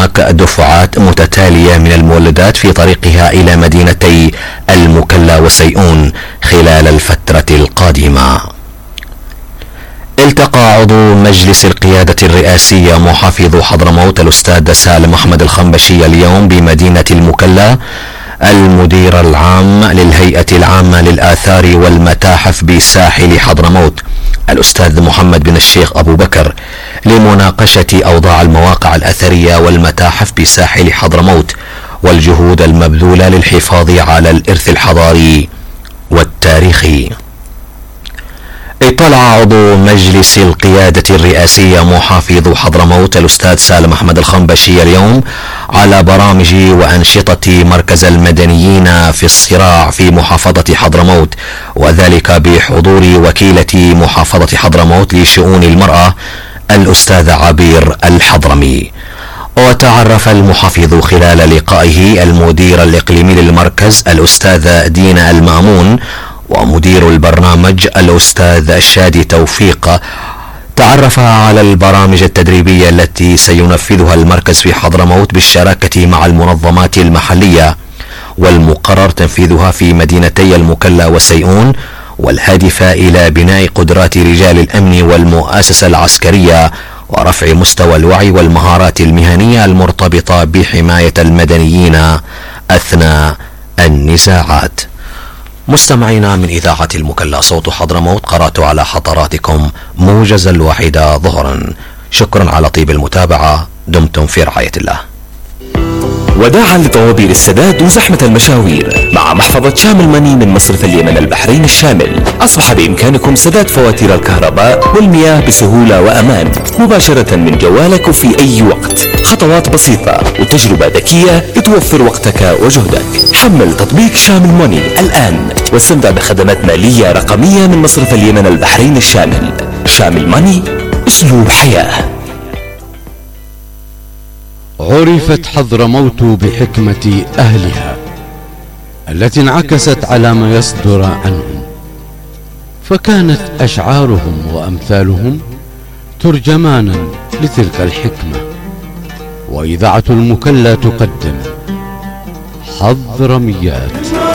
هناك دفعات متتالية من المولدات في طريقها إلى مدينتي المكلا وسيئون خلال الفترة القادمة. التقى عضو مجلس القيادة الرئاسية محافظ حضرموت الأستاذ سالم أحمد الخنبشي اليوم بمدينة المكلا المدير العام للهيئة العامة للآثار والمتاحف بساحل حضرموت الأستاذ محمد بن الشيخ أبو بكر لمناقشة أوضاع المواقع الأثرية والمتاحف بساحل حضرموت والجهود المبذولة للحفاظ على الإرث الحضاري والتاريخي. اطلع عضو مجلس القيادة الرئاسية محافظ حضرموت الأستاذ سالم أحمد الخنبشي اليوم على برامج وأنشطة مركز المدنيين في الصراع في محافظة حضرموت، وذلك بحضور وكيلة محافظة حضرموت لشؤون المرأة الأستاذ عبير الحضرمي. وتعرف المحافظ خلال لقائه المدير الإقليمي للمركز الأستاذ دينا المامون ومدير البرنامج الأستاذ شادي توفيق تعرف على البرامج التدريبية التي سينفذها المركز في حضرموت بالشراكة مع المنظمات المحلية والمقرر تنفيذها في مدينتي المكلا وسيئون، والهادفة إلى بناء قدرات رجال الأمن والمؤسسة العسكرية ورفع مستوى الوعي والمهارات المهنية المرتبطة بحماية المدنيين أثناء النزاعات. مستمعينا من إذاعة المكلا صوت حضرموت، قرأت على حضراتكم موجز الواحدة ظهرا. شكرا على طيب المتابعة، دمتم في رعاية الله. وداعا لطوابير السداد وزحمة المشاوير، مع محفظة شامل ماني من مصرف اليمن البحرين الشامل أصبح بإمكانكم سداد فواتير الكهرباء والمياه بسهولة وأمان مباشرة من جوالك وفي أي وقت. خطوات بسيطة وتجربة ذكية توفر وقتك وجهدك. حمل تطبيق شامل ماني الآن واستمتع بخدمات مالية رقمية من مصرف اليمن البحرين الشامل. شامل ماني، أسلوب حياة. عرفت حضرموت بحكمة أهلها التي انعكست على ما يصدر عنهم، فكانت أشعارهم وأمثالهم ترجمانا لتلك الحكمة. وإذاعة المكلا تقدم حضرميات.